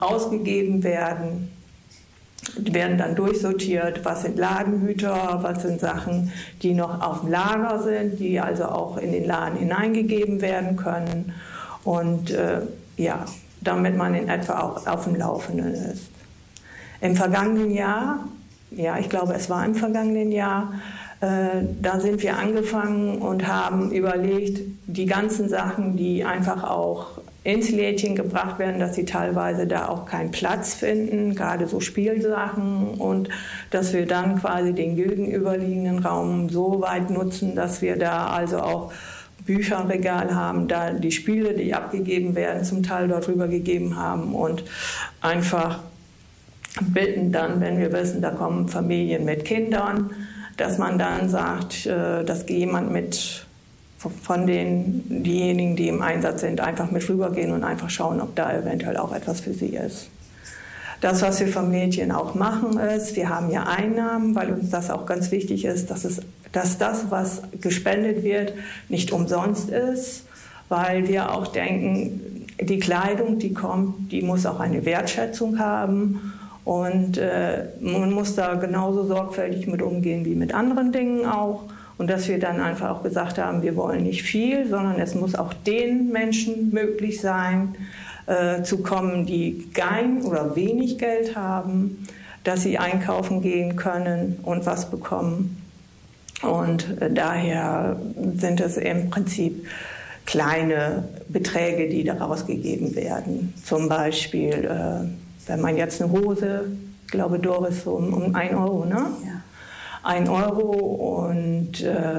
ausgegeben werden. Die werden dann durchsortiert, was sind Ladenhüter, was sind Sachen, die noch auf dem Lager sind, die also auch in den Laden hineingegeben werden können. Und damit man in etwa auch auf dem Laufenden ist. Im vergangenen Jahr, ich glaube, es war im vergangenen Jahr, da sind wir angefangen und haben überlegt, die ganzen Sachen, die einfach auch ins Lädchen gebracht werden, dass sie teilweise da auch keinen Platz finden, gerade so Spielsachen, und dass wir dann quasi den gegenüberliegenden Raum so weit nutzen, dass wir da also auch Bücherregal haben, da die Spiele, die abgegeben werden, zum Teil dort rübergegeben haben und einfach bitten dann, wenn wir wissen, da kommen Familien mit Kindern, dass man dann sagt, dass jemand mit von diejenigen, die im Einsatz sind, einfach mit rübergehen und einfach schauen, ob da eventuell auch etwas für sie ist. Das, was wir vom Mädchen auch machen, ist, wir haben ja Einnahmen, weil uns das auch ganz wichtig ist, dass das, was gespendet wird, nicht umsonst ist, weil wir auch denken, die Kleidung, die kommt, die muss auch eine Wertschätzung haben. Und man muss da genauso sorgfältig mit umgehen wie mit anderen Dingen auch. Und dass wir dann einfach auch gesagt haben, wir wollen nicht viel, sondern es muss auch den Menschen möglich sein, zu kommen, die kein oder wenig Geld haben, dass sie einkaufen gehen können und was bekommen. Und daher sind es im Prinzip kleine Beträge, die daraus gegeben werden. Zum Beispiel, wenn man jetzt eine Hose, ich glaube Doris, so um 1 Euro, ne? Ja. 1 Euro und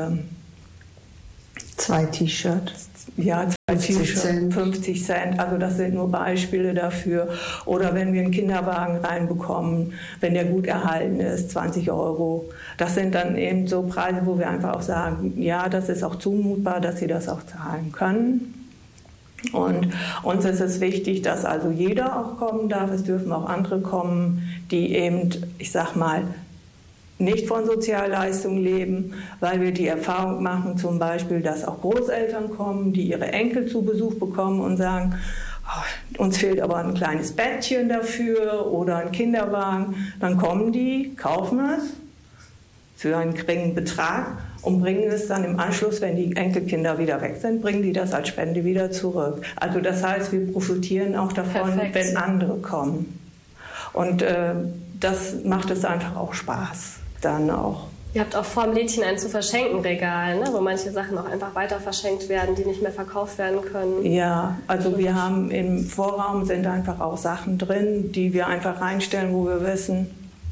2 T-Shirts. Ja, 2 T-Shirts, 50 Cent. Also das sind nur Beispiele dafür. Oder wenn wir einen Kinderwagen reinbekommen, wenn der gut erhalten ist, 20 Euro. Das sind dann eben so Preise, wo wir einfach auch sagen, ja, das ist auch zumutbar, dass sie das auch zahlen können. Und uns ist es wichtig, dass also jeder auch kommen darf. Es dürfen auch andere kommen, die eben, ich sag mal, nicht von Sozialleistungen leben, weil wir die Erfahrung machen, zum Beispiel, dass auch Großeltern kommen, die ihre Enkel zu Besuch bekommen und sagen, oh, uns fehlt aber ein kleines Bettchen dafür oder ein Kinderwagen. Dann kommen die, kaufen es für einen geringen Betrag und bringen es dann im Anschluss, wenn die Enkelkinder wieder weg sind, bringen die das als Spende wieder zurück. Also das heißt, wir profitieren auch davon, perfekt, wenn andere kommen. Und das macht es einfach auch Spaß. Dann auch. Ihr habt auch vor dem Lädchen ein zu verschenken Regal, ne? Wo manche Sachen auch einfach weiter verschenkt werden, die nicht mehr verkauft werden können. Ja, also wir haben im Vorraum sind einfach auch Sachen drin, die wir einfach reinstellen, wo wir wissen,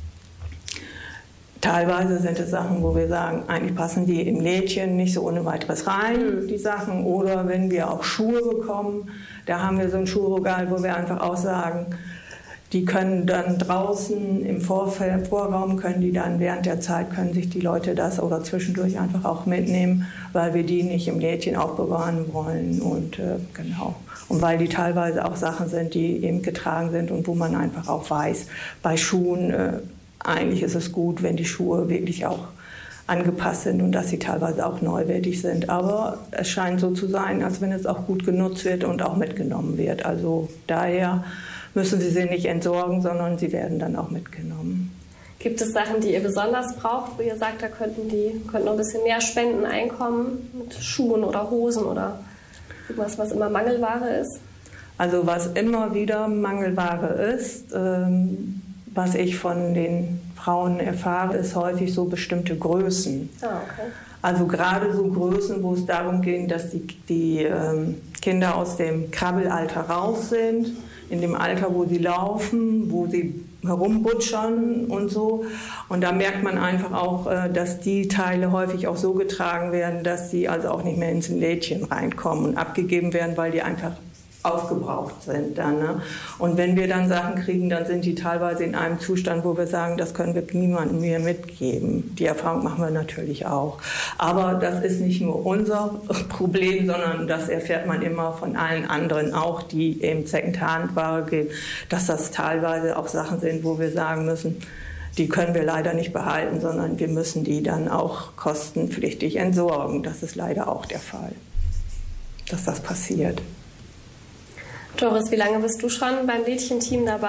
teilweise sind es Sachen, wo wir sagen, eigentlich passen die im Lädchen nicht so ohne weiteres rein, die Sachen. Oder wenn wir auch Schuhe bekommen, da haben wir so ein Schuhregal, wo wir einfach auch sagen, die können dann draußen im Vorraum, können die dann während der Zeit, können sich die Leute das oder zwischendurch einfach auch mitnehmen, weil wir die nicht im Lädchen aufbewahren wollen. Und genau. Und weil die teilweise auch Sachen sind, die eben getragen sind und wo man einfach auch weiß, bei Schuhen, eigentlich ist es gut, wenn die Schuhe wirklich auch angepasst sind und dass sie teilweise auch neuwertig sind. Aber es scheint so zu sein, als wenn es auch gut genutzt wird und auch mitgenommen wird. Also daher müssen Sie nicht entsorgen, sondern sie werden dann auch mitgenommen. Gibt es Sachen, die ihr besonders braucht, wo ihr sagt, da könnten noch ein bisschen mehr Spenden einkommen, mit Schuhen oder Hosen oder irgendwas, was immer Mangelware ist? Also was immer wieder Mangelware ist, was ich von den Frauen erfahre, ist häufig so bestimmte Größen. Ah, okay. Also gerade so Größen, wo es darum ging, dass die Kinder aus dem Krabbelalter raus sind, in dem Alter, wo sie laufen, wo sie herumbutschern und so. Und da merkt man einfach auch, dass die Teile häufig auch so getragen werden, dass sie also auch nicht mehr ins Lädchen reinkommen und abgegeben werden, weil die einfach aufgebraucht sind dann. Ne? Und wenn wir dann Sachen kriegen, dann sind die teilweise in einem Zustand, wo wir sagen, das können wir niemandem mehr mitgeben. Die Erfahrung machen wir natürlich auch. Aber das ist nicht nur unser Problem, sondern das erfährt man immer von allen anderen auch, die eben Secondhand-Ware geben, dass das teilweise auch Sachen sind, wo wir sagen müssen, die können wir leider nicht behalten, sondern wir müssen die dann auch kostenpflichtig entsorgen. Das ist leider auch der Fall, dass das passiert. Doris, wie lange bist du schon beim Lädchenteam dabei?